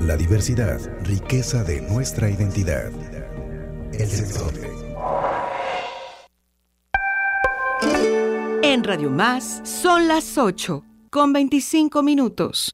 La diversidad, riqueza de nuestra identidad. El Sensontle. En Radio Más son las 8:25.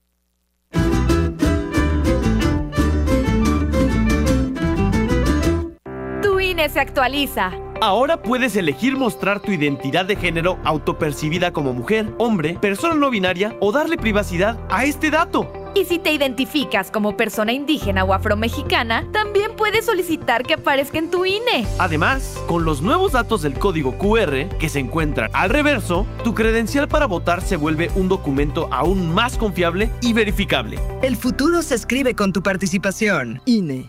Tu INE se actualiza. Ahora puedes elegir mostrar tu identidad de género autopercibida como mujer, hombre, persona no binaria o darle privacidad a este dato. Y si te identificas como persona indígena o afromexicana, también puedes solicitar que aparezca en tu INE. Además, con los nuevos datos del código QR que se encuentran al reverso, tu credencial para votar se vuelve un documento aún más confiable y verificable. El futuro se escribe con tu participación. INE.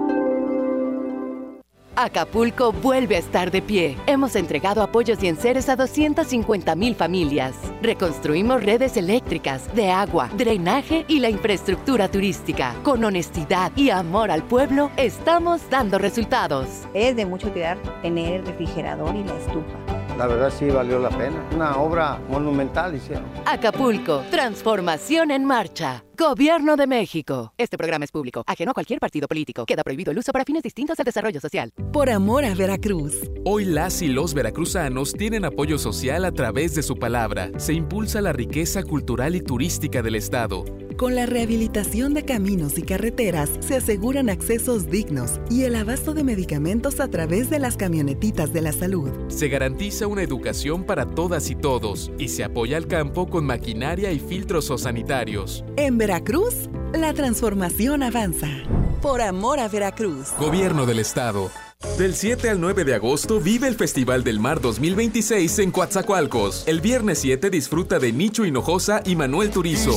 Acapulco vuelve a estar de pie. Hemos entregado apoyos y enseres a 250,000 familias. Reconstruimos redes eléctricas, de agua, drenaje y la infraestructura turística. Con honestidad y amor al pueblo, estamos dando resultados. Es de mucha utilidad tener el refrigerador y la estufa. La verdad sí valió la pena. Una obra monumental hicieron. Acapulco, transformación en marcha. Gobierno de México. Este programa es público, ajeno a cualquier partido político. Queda prohibido el uso para fines distintos al desarrollo social. Por amor a Veracruz. Hoy las y los veracruzanos tienen apoyo social a través de su palabra. Se impulsa la riqueza cultural y turística del estado. Con la rehabilitación de caminos y carreteras se aseguran accesos dignos y el abasto de medicamentos a través de las camionetitas de la salud. Se garantiza una educación para todas y todos y se apoya al campo con maquinaria y filtros sanitarios. En Veracruz, la transformación avanza. Por amor a Veracruz. Gobierno del Estado. Del 7 al 9 de agosto vive el Festival del Mar 2026 en Coatzacoalcos. El viernes 7 disfruta de Nicho Hinojosa y Manuel Turizo.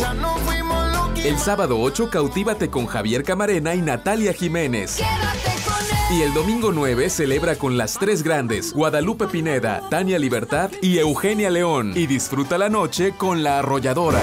El sábado 8 cautívate con Javier Camarena y Natalia Jiménez. Y el domingo 9 celebra con las tres grandes, Guadalupe Pineda, Tania Libertad y Eugenia León. Y disfruta la noche con La Arrolladora.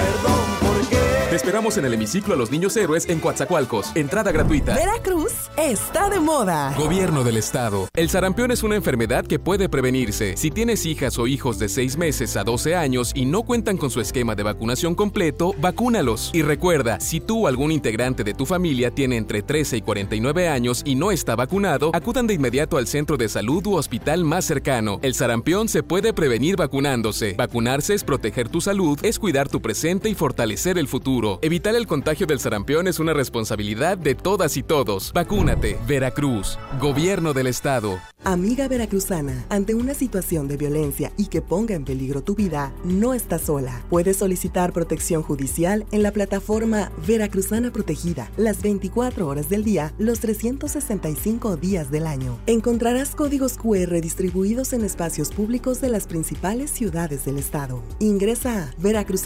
Te esperamos en el hemiciclo a los Niños Héroes en Coatzacoalcos. Entrada gratuita. Veracruz está de moda. Gobierno del Estado. El sarampión es una enfermedad que puede prevenirse. Si tienes hijas o hijos de 6 meses a 12 años y no cuentan con su esquema de vacunación completo, vacúnalos. Y recuerda, si tú o algún integrante de tu familia tiene entre 13 y 49 años y no está vacunado, acudan de inmediato al centro de salud u hospital más cercano. El sarampión se puede prevenir vacunándose. Vacunarse es proteger tu salud, es cuidar tu presente y fortalecer el futuro. Evitar el contagio del sarampión es una responsabilidad de todas y todos. Vacúnate. Veracruz. Gobierno del Estado. Amiga veracruzana, ante una situación de violencia y que ponga en peligro tu vida, no estás sola. Puedes solicitar protección judicial en la plataforma Veracruzana Protegida, las 24 horas del día, los 365 días del año. Encontrarás códigos QR distribuidos en espacios públicos de las principales ciudades del estado. Ingresa a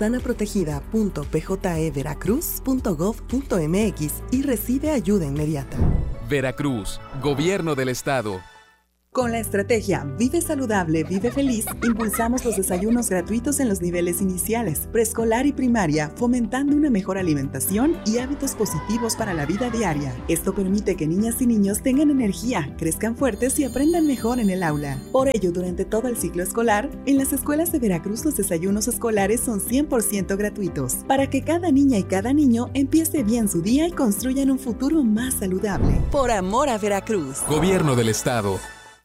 veracruzanaprotegida.pjveracruz.gov.mx y recibe ayuda inmediata. Veracruz. Gobierno del Estado. Con la estrategia Vive Saludable, Vive Feliz, impulsamos los desayunos gratuitos en los niveles iniciales, preescolar y primaria, fomentando una mejor alimentación y hábitos positivos para la vida diaria. Esto permite que niñas y niños tengan energía, crezcan fuertes y aprendan mejor en el aula. Por ello, durante todo el ciclo escolar, en las escuelas de Veracruz los desayunos escolares son 100% gratuitos, para que cada niña y cada niño empiece bien su día y construyan un futuro más saludable. Por amor a Veracruz. Gobierno del Estado.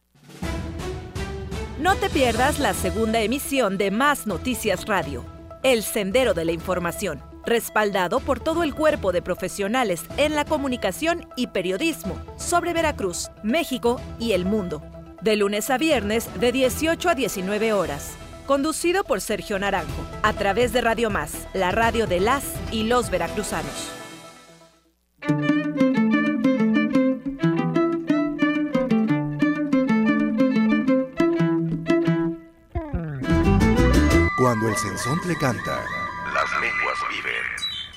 No te pierdas la segunda emisión de Más Noticias Radio, El Sendero de la Información, respaldado por todo el cuerpo de profesionales en la comunicación y periodismo sobre Veracruz, México y el mundo. De lunes a viernes de 18 a 19 horas. Conducido por Sergio Naranjo, a través de Radio Más, la radio de las y los veracruzanos. Cuando el Sensontle canta, las lenguas viven.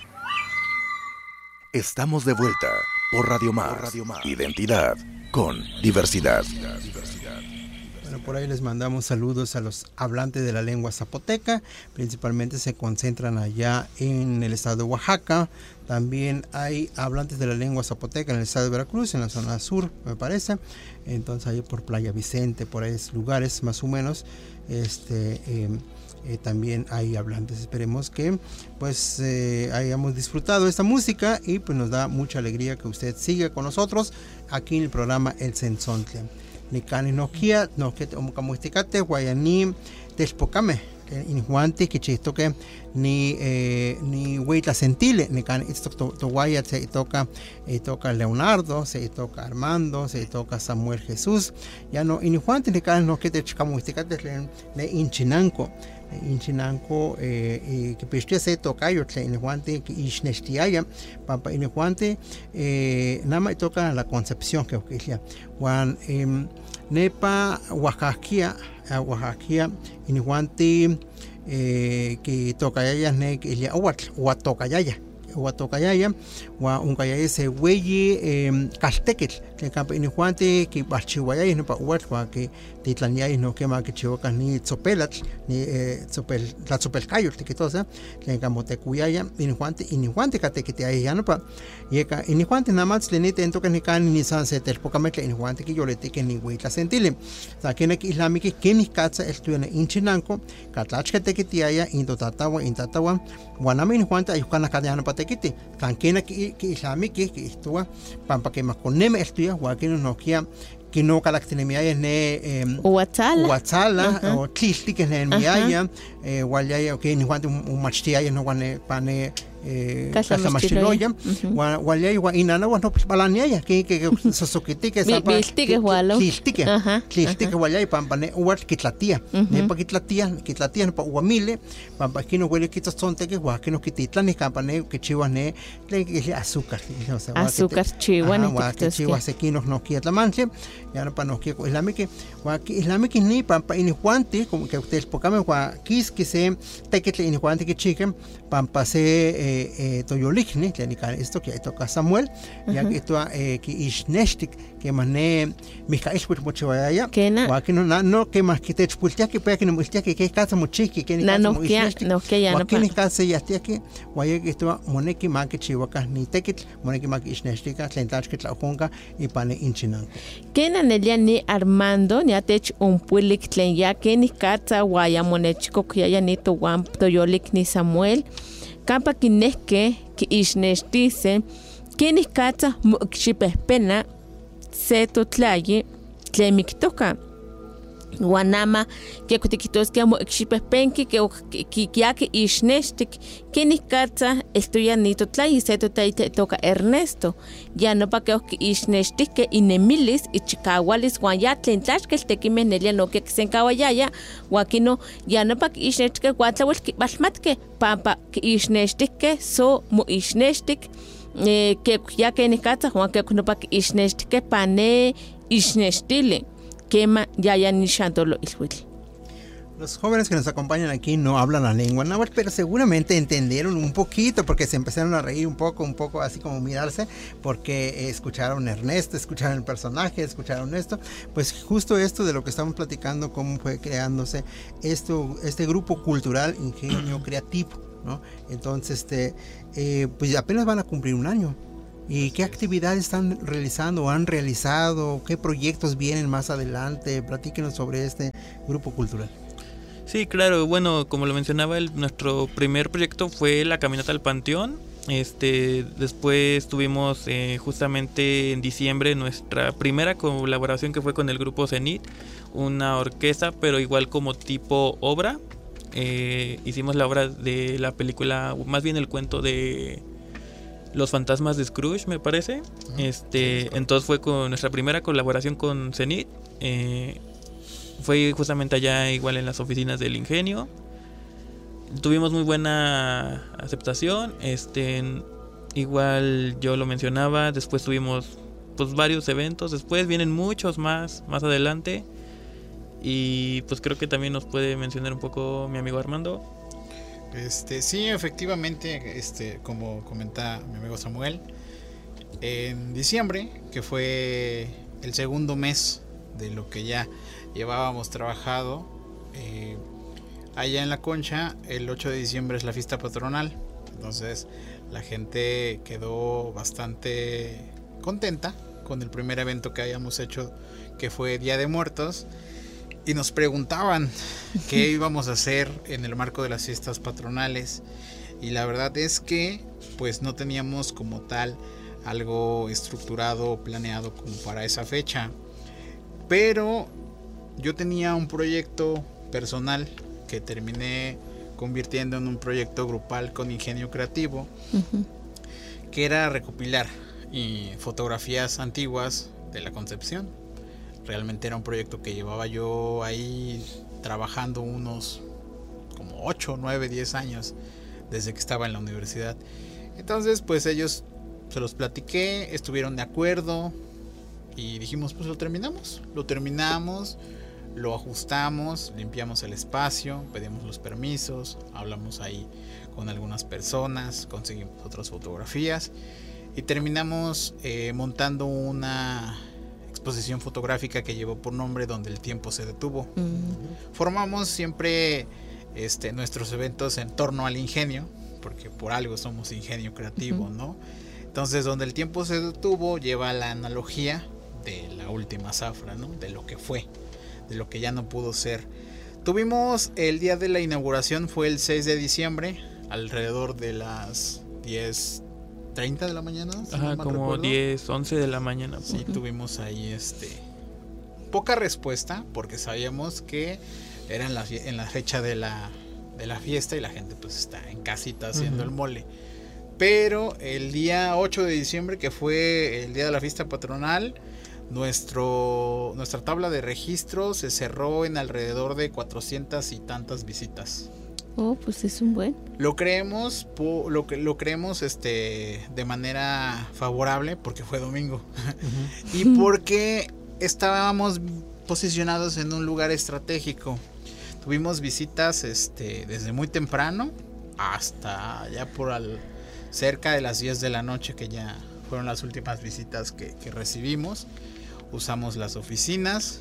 Estamos de vuelta por Radio Más. Identidad con diversidad. Bueno, por ahí les mandamos saludos a los hablantes de la lengua zapoteca. Principalmente se concentran allá en el estado de Oaxaca. También hay hablantes de la lengua zapoteca en el estado de Veracruz, en la zona sur, me parece. Entonces ahí por Playa Vicente, por esos lugares más o menos, también hay hablantes. Esperemos que pues hayamos disfrutado esta música y pues nos da mucha alegría que usted siga con nosotros aquí en el programa El Sensontle. Ni cani no kia, no que omucamuisticate, guayani, telpocame, injuante que chisto que ni huita sentile, ni cani esto to guaya se toca Leonardo, se toca Armando, se toca Samuel Jesús, ya no injuante ni cani no que te chicamuisticate le inchinanco. Que pistia se toca yo en el guante que isnestiaya papa en el guante nada más toca la Concepción que ya Juan nepa Oaxaca en el guante que toca ya ne que ya o toca ya wa un kaya se huelle castequel que campo en Juante que bachihuaya no pa huerta que titlania no que ma que chivoca ni tzopelat ni la tzopelcayo que todo que camote cuyaya en Juante cate que te hay ya no pa y en Juante nada más le nete en toca ni can ni sansetel pocamente en Juante que yo le te que ni huita sentile o sea que en islámico que ni catza estuvo en Chinanco catlachca te que te haya indotatawa intatawa guaname en Juante ayucana cadena patequiti canquena que islami que estuvo pampa que más con neme estudia guaquino no que no característica es ne Huatzala o tlisti que es ne miaya guayaya que ni Juante un machtia no guane pane casa machiloya guayaya guainana no balania que sosokiti que sapa tlisti que guayaya pampane uat kitlatia ne pa kitlatia no pa uamile pampa que no huele quitos sonte que guaquino kititla ni campane que chiwa ne le azúcar chiwa que chiwa sequinos no quieta manche ya no pa no que islámico ni pampa en Juante como que ustedes pocame guaquis que se tequetle en Juante que chiquen pampa se toyolikni esto que toca Samuel ya que esto que isnestik que mané Mijael pues mucho allá que no que más que te expultia que para que no multia que casa muchiqui que no que ya no que ni casa ya está que guaya que esto moneki más que chihuahua ni tequet moneki más que isnestika tlentas que tlajonga y pane inchinanco que nanelia ni Armando ni atech un pulik tlen ya que ni casa guaya monechiko que ya ni to guam toyolik ni Samuel campa kineske ki isnestice quienes catza muxipespena se totlaye tlemiktoka guanama que kutikitos que muxipespenki que ya que isnestik quienes catza estudia ni totlaye se totlaye toca Ernesto ya no pa que isnestik que inemilis y chicahualis guayatlen tlaxkel tequimenelia no que se encawayaya guaquino ya no pa que isnestik guatlawel que balmatke pampa que isnestik que so mu isnestik que ya que ni catza Juan que no pa que isnestik pane isnestile quema ya ni chantolo ilhuil. Los jóvenes que nos acompañan aquí no hablan la lengua náhuatl, pero seguramente entendieron un poquito porque se empezaron a reír un poco así como mirarse porque escucharon a Ernesto, escucharon el personaje, escucharon esto, pues justo esto de lo que estamos platicando, cómo fue creándose este grupo cultural Ingenio Creativo, ¿no? Entonces, pues apenas van a cumplir un año. ¿Y qué actividades están realizando o han realizado? ¿Qué proyectos vienen más adelante? Platíquenos sobre este grupo cultural. Sí, claro. Bueno, como lo mencionaba, nuestro primer proyecto fue la Caminata al Panteón. Después tuvimos justamente en diciembre nuestra primera colaboración que fue con el grupo Zenit, una orquesta, pero igual como tipo obra. Hicimos la obra de la película, más bien el cuento de Los fantasmas de Scrooge, me parece. Entonces fue con nuestra primera colaboración con Zenit. Fue justamente allá igual en las oficinas del Ingenio. Tuvimos muy buena aceptación. Igual yo lo mencionaba. Después tuvimos pues varios eventos. Después vienen muchos más adelante. Y pues creo que también nos puede mencionar un poco mi amigo Armando. Sí, efectivamente, como comenta mi amigo Samuel, en diciembre, que fue el segundo mes de lo que ya llevábamos trabajado, allá en La Concha, el 8 de diciembre es la fiesta patronal. Entonces la gente quedó bastante contenta con el primer evento que habíamos hecho, que fue Día de Muertos. y nos preguntaban qué íbamos a hacer en el marco de las fiestas patronales, y la verdad es que pues no teníamos como tal algo estructurado o planeado como para esa fecha, pero yo tenía un proyecto personal que terminé convirtiendo en un proyecto grupal con Ingenio Creativo, que era recopilar fotografías antiguas de la Concepción. Realmente era un proyecto que llevaba yo ahí trabajando unos como 8, 9, 10 años desde que estaba en la universidad. Entonces pues ellos se los platiqué, estuvieron de acuerdo y dijimos pues lo terminamos, lo ajustamos, limpiamos el espacio, pedimos los permisos, hablamos ahí con algunas personas, conseguimos otras fotografías y terminamos montando una exposición fotográfica que llevó por nombre Donde el tiempo se detuvo. Formamos siempre nuestros eventos en torno al ingenio, porque por algo somos Ingenio Creativo, ¿no? Entonces Donde el tiempo se detuvo lleva la analogía de la última zafra, ¿no? De lo que fue, de lo que ya no pudo ser. Tuvimos el día de la inauguración, fue el 6 de diciembre, alrededor de las 10:30 de la mañana. Si Ajá, no como recuerdo. 10, 11 de la mañana. Sí, tuvimos ahí poca respuesta, porque sabíamos que era en la fecha de la fiesta y la gente pues está en casita haciendo el mole. Pero el día 8 de diciembre, que fue el día de la fiesta patronal, nuestra tabla de registro se cerró en alrededor de 400 y tantas visitas. Oh, pues es un buen. Lo creemos de manera favorable porque fue domingo. Y porque estábamos posicionados en un lugar estratégico. Tuvimos visitas desde muy temprano hasta ya cerca de las 10 de la noche, que ya fueron las últimas visitas que recibimos. Usamos las oficinas.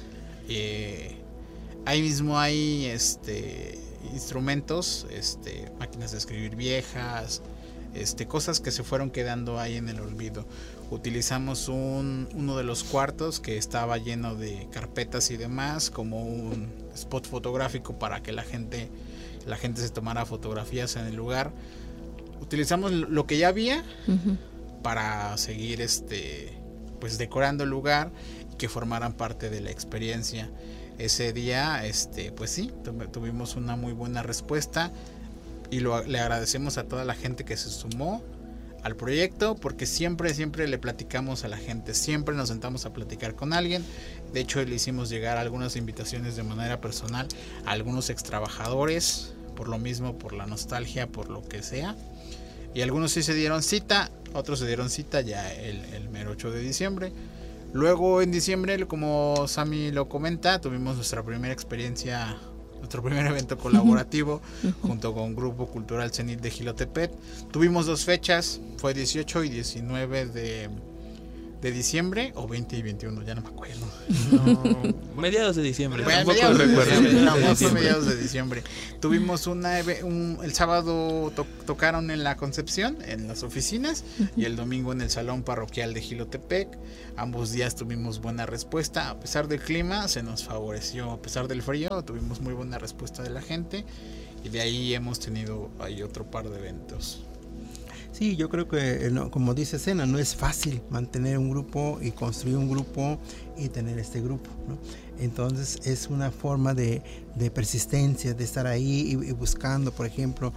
Ahí mismo hay instrumentos, máquinas de escribir viejas, cosas que se fueron quedando ahí en el olvido. Utilizamos uno de los cuartos que estaba lleno de carpetas y demás como un spot fotográfico para que la gente se tomara fotografías en el lugar. Utilizamos lo que ya había para seguir pues decorando el lugar y que formaran parte de la experiencia. Ese día pues sí, tuvimos una muy buena respuesta y le agradecemos a toda la gente que se sumó al proyecto, porque siempre le platicamos a la gente, siempre nos sentamos a platicar con alguien. De hecho le hicimos llegar algunas invitaciones de manera personal a algunos extrabajadores, por lo mismo, por la nostalgia, por lo que sea, y algunos sí se dieron cita, otros se dieron cita ya el mero 8 de diciembre. Luego en diciembre, como Sammy lo comenta, tuvimos nuestra primera experiencia, nuestro primer evento colaborativo junto con Grupo Cultural Cenit de Jilotepet. Tuvimos 2 fechas, fue 18 y 19 de diciembre, o 20 y 21, ya no me acuerdo. No, mediados de diciembre. Bueno, tampoco recuerdo. Mediados de diciembre. Tuvimos el sábado tocaron en la Concepción, en las oficinas, y el domingo en el Salón Parroquial de Jilotepec. Ambos días tuvimos buena respuesta. A pesar del clima, se nos favoreció. A pesar del frío, tuvimos muy buena respuesta de la gente. Y de ahí hemos tenido ahí otro par de eventos. Sí, yo creo que, como dice Sena, no es fácil mantener un grupo y construir un grupo y tener este grupo, ¿no? Entonces es una forma de persistencia, de estar ahí y buscando, por ejemplo,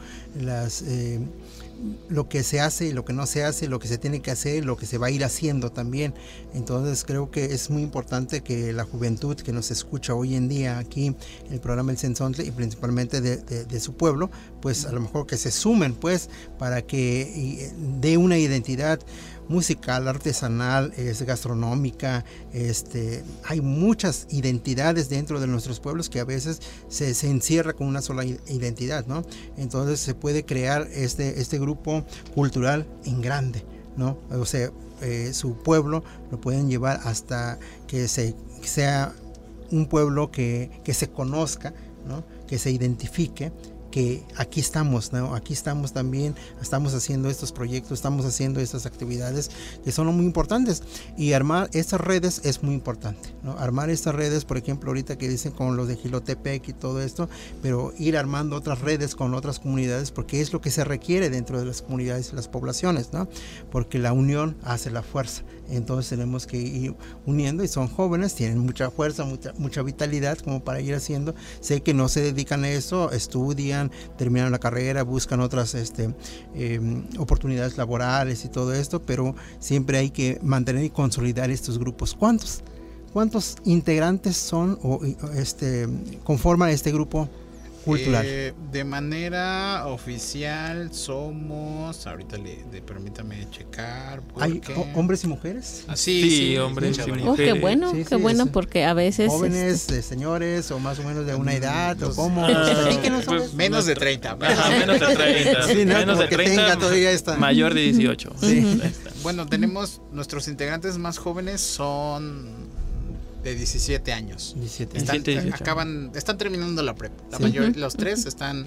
lo que se hace y lo que no se hace, lo que se tiene que hacer, lo que se va a ir haciendo también. Entonces creo que es muy importante que la juventud que nos escucha hoy en día aquí en el programa El Cenzontle, y principalmente de su pueblo, pues a lo mejor que se sumen pues para que dé una identidad musical, artesanal, gastronómica. Hay muchas identidades dentro de nuestros pueblos que a veces se encierra con una sola identidad, ¿no? Entonces se puede crear este grupo cultural en grande, ¿no? O sea, su pueblo lo pueden llevar hasta que sea un pueblo que se conozca, ¿no? Que se identifique que aquí estamos, ¿no? Aquí estamos también, estamos haciendo estos proyectos, estamos haciendo estas actividades que son muy importantes, y armar estas redes es muy importante, ¿no? Armar estas redes, por ejemplo, ahorita que dicen con los de Jilotepec y todo esto, pero ir armando otras redes con otras comunidades, porque es lo que se requiere dentro de las comunidades y las poblaciones, ¿no? Porque la unión hace la fuerza. Entonces tenemos que ir uniendo, y son jóvenes, tienen mucha fuerza, mucha vitalidad como para ir haciendo. Sé que no se dedican a eso, estudian, terminan la carrera, buscan otras oportunidades laborales y todo esto, pero siempre hay que mantener y consolidar estos grupos. ¿Cuántos integrantes son o conforman este grupo cultural? De manera oficial somos, ahorita permítame checar. ¿Hay hombres y mujeres? Sí, hombres y mujeres. Qué bueno, sí, qué bueno, porque a veces... Jóvenes, señores, o más o menos de una edad, o cómo. Pues, menos de 30. Menos de 30. Sí, ¿no? Menos de 30, todavía está. Mayor de 18. Sí. Bueno, tenemos, nuestros integrantes más jóvenes son de 17 años. 17 están terminando la prepa. La mayoría, los tres están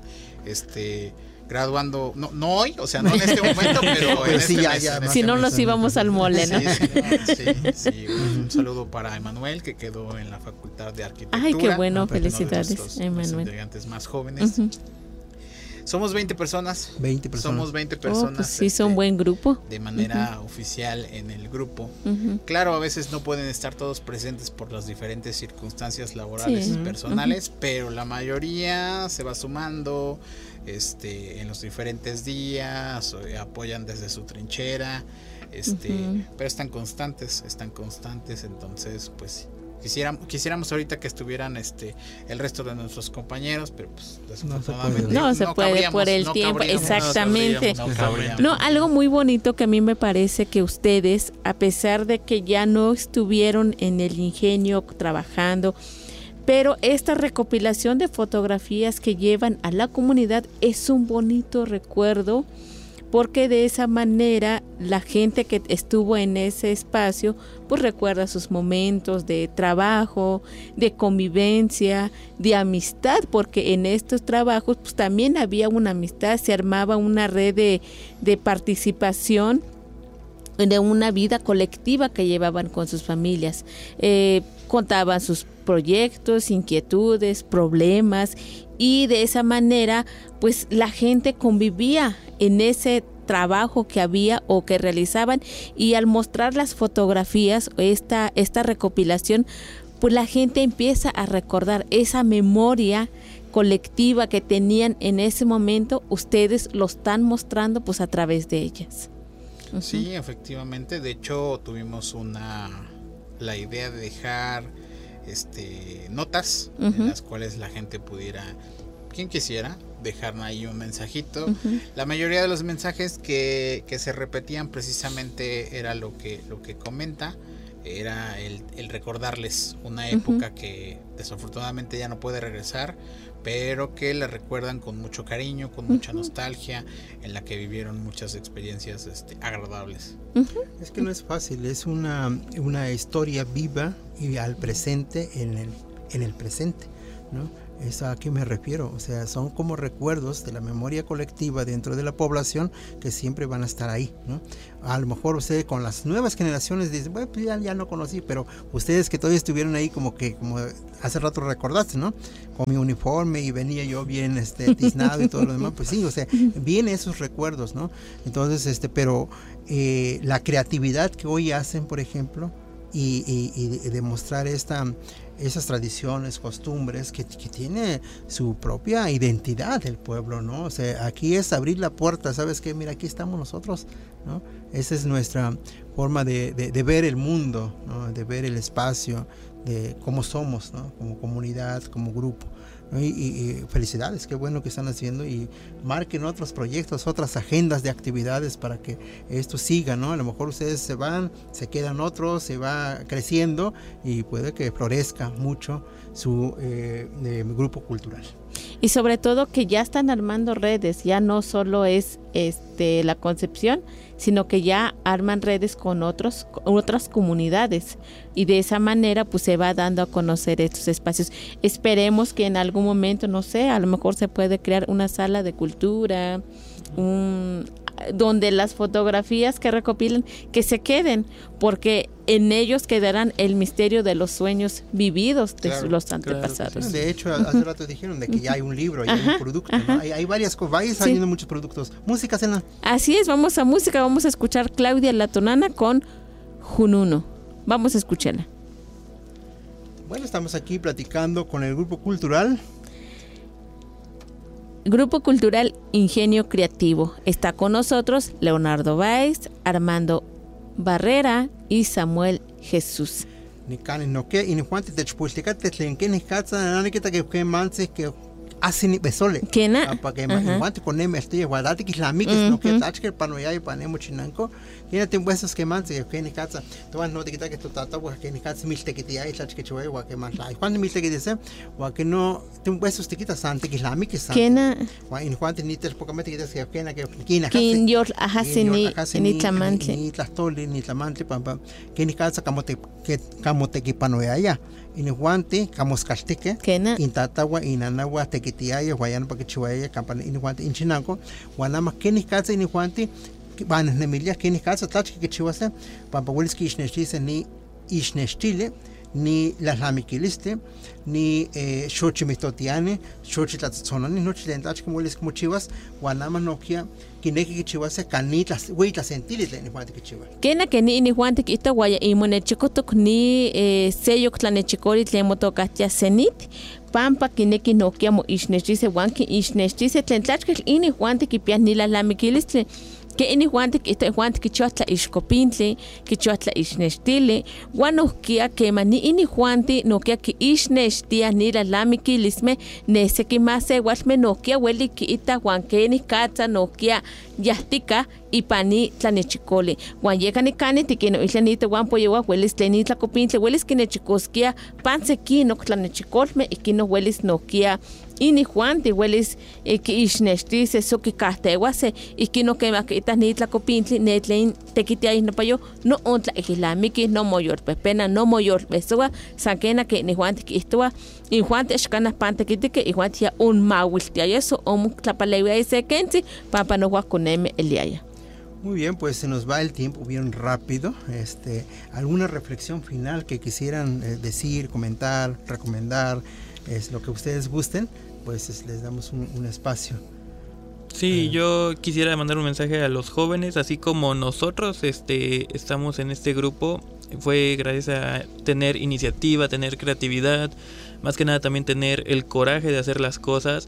graduando, no hoy, o sea, no en este momento, pero en este mes. Si no, nos íbamos al mole, ¿no? Sí. Un saludo para Emanuel, que quedó en la Facultad de Arquitectura. Ay, qué bueno, felicidades, Emanuel. Los integrantes más jóvenes. Somos 20 personas. 20 personas. Somos 20 personas. Pues sí, son buen grupo. De manera oficial en el grupo. Claro, a veces no pueden estar todos presentes por las diferentes circunstancias laborales y personales, pero la mayoría se va sumando en los diferentes días, apoyan desde su trinchera, pero están constantes, entonces pues quisiéramos ahorita que estuvieran el resto de nuestros compañeros, pero pues desafortunadamente no se puede por el tiempo, exactamente. No, algo muy bonito que a mí me parece que ustedes, a pesar de que ya no estuvieron en el ingenio trabajando, pero esta recopilación de fotografías que llevan a la comunidad es un bonito recuerdo, porque de esa manera la gente que estuvo en ese espacio pues recuerda sus momentos de trabajo, de convivencia, de amistad, porque en estos trabajos pues también había una amistad, se armaba una red de participación, de una vida colectiva que llevaban con sus familias, contaban sus proyectos, inquietudes, problemas, y de esa manera pues la gente convivía en ese trabajo que había o que realizaban, y al mostrar las fotografías, esta recopilación, pues la gente empieza a recordar esa memoria colectiva que tenían en ese momento. Ustedes lo están mostrando pues a través de ellas. Sí, efectivamente. De hecho, tuvimos la idea de dejar notas en las cuales la gente pudiera, quien quisiera, dejar ahí un mensajito. La mayoría de los mensajes que se repetían precisamente era lo que comenta, era el recordarles una época que desafortunadamente ya no puede regresar, pero que la recuerdan con mucho cariño, con mucha nostalgia, en la que vivieron muchas experiencias agradables. Es que no es fácil, es una historia viva y al presente, en el presente, ¿no? Es a qué me refiero, o sea, son como recuerdos de la memoria colectiva dentro de la población que siempre van a estar ahí, ¿no? A lo mejor ustedes con las nuevas generaciones dicen, bueno, pues ya no conocí, pero ustedes que todavía estuvieron ahí como hace rato recordaste, ¿no? Con mi uniforme y venía yo bien tiznado y todo lo demás, pues sí, o sea, vienen esos recuerdos, ¿no? Entonces, pero la creatividad que hoy hacen, por ejemplo, y demostrar esas tradiciones, costumbres que tiene su propia identidad el pueblo, ¿no? O sea, aquí es abrir la puerta, ¿sabes qué? Mira, aquí estamos nosotros, ¿no? Esa es nuestra forma de ver el mundo, ¿no? De ver el espacio, de cómo somos, ¿no? Como comunidad, como grupo, ¿no? Y felicidades, qué bueno que están haciendo, y marquen otros proyectos, otras agendas de actividades para que esto siga, ¿no? A lo mejor ustedes se van, se quedan otros, se va creciendo y puede que florezca mucho su grupo cultural. Y sobre todo que ya están armando redes, ya no solo es la Concepción, sino que ya arman redes con otras comunidades, y de esa manera pues se va dando a conocer estos espacios. Esperemos que en algún momento, no sé, a lo mejor se puede crear una sala de cultura, donde las fotografías que recopilan que se queden, porque en ellos quedarán el misterio de los sueños vividos de los antepasados. Claro. De hecho, hace rato dijeron de que ya hay un libro, ya hay un producto, ¿no? Hay varias cosas, vayan saliendo muchos productos. Música, Cena. Así es, vamos a música, vamos a escuchar Claudia Latonana con Jununo. Vamos a escucharla. Bueno, estamos aquí platicando con el Grupo Cultural Ingenio Creativo. Está con nosotros Leonardo Báez, Armando Barrera y Samuel Jesús. Asini besole. Kena. Para que igual con nem estoy guardate que la miques no que tach que pano ya y panemo chinanco. Tiene tiempo esos que man se que ni casa. Tú no te quita que tu tata pues que ni casa mil te que ya y tach que chue wa que man la. Cuando mil te que dice wa que no tiempo esos te quita sante que la miques sante. Kena. Wa en cuanto ni te poco me te quitas que kena que kina. Kin yor ahasini ni tamantle. Ni tlastoli ni tamantle pampa. Que ni casa como te que pano ya. Inihuante, Camoscalteque, Intatagua, Inanagua, Tequitiaya, Guayana Paquichuaya, Campana, Inihuante, Inchinanco, Guanama, Kenny Casa, Inihuante, Van Nemilia, Kenny Casa, Tachki, Kichuasa, Pampahuelis, Kishnestise, ni Ishnestile, ni las Lamiquiliste, ni Xochimitotiane, Xochitlatzonani, Nochilentach, como les como chivas, Guanama, Nokia, Kineki Kichiwase, Canitlas, Huitlas, Sentilis, Inihuante Kichiwa. Kena que ni Inihuante Kita Guaya y Monechicotoc ni Seyok Tlanechicori, Tlemotocatia Cenit, Pampa Kineki Nokia, Mo Ishnestise, Wanki Ishnestise, Tlentlachkel, Inihuante Kipian, ni las Lamiquilistle. Que inihuante que inihuante que chotla ishcopintle, que chotla ishnestile, guanokia que mani inihuante nokia que ishnestia ni la lamiquilisme, nese que más se guasme nokia hueli que ita guanqueni katza nokia yastica y pani tlanechicole. Guan llega ni cani que no islanita guampo lleva huelis tlenitla copintle, huelis que nechicosquia pansequi no tlanechicolme y que no huelis nokia. Inihuante huelis que ishnestise so que casteguase y que no quema que ita ni tlacopintli netlein tequitia no payo no ontla ejilamiki no moyor pepena no moyor besoa sanquena que inihuante que estoa inihuante escanas pante que inihuante ya un mawiltia eso tlapalewa ese kensi papa no guaconeme eliaya. Muy bien, pues se nos va el tiempo bien rápido. ¿Alguna reflexión final que quisieran decir, comentar, recomendar? Es lo que ustedes gusten, pues les damos un espacio. Sí, yo quisiera mandar un mensaje a los jóvenes, así como nosotros estamos en este grupo, fue gracias a tener iniciativa, tener creatividad, más que nada también tener el coraje de hacer las cosas.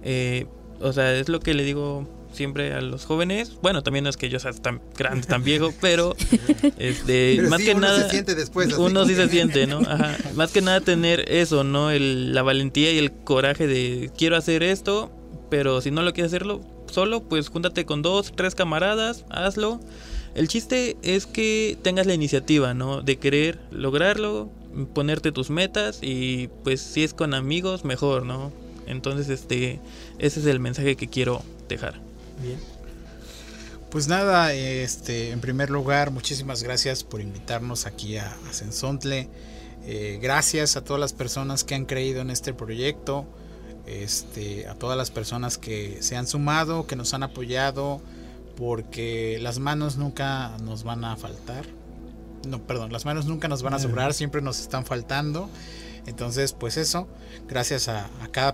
O sea, es lo que le digo siempre a los jóvenes. Bueno, también no es que yo sea tan grande, tan viejo, pero pero más sí, que uno nada se siente después, uno sí se siente, ¿no? Ajá. Más que nada tener eso, ¿no? La valentía y el coraje de quiero hacer esto, pero si no lo quieres hacerlo solo, pues júntate con 2, 3 camaradas, hazlo. El chiste es que tengas la iniciativa, ¿no? De querer lograrlo, ponerte tus metas y pues si es con amigos, mejor, ¿no? Entonces, ese es el mensaje que quiero dejar. Bien. Pues nada, en primer lugar, muchísimas gracias por invitarnos aquí a Cenzontle. Gracias a todas las personas que han creído en este proyecto, a todas las personas que se han sumado, que nos han apoyado, porque las manos nunca nos van a faltar. No, perdón, las manos nunca nos van a sobrar, siempre nos están faltando. Entonces, pues eso, gracias a cada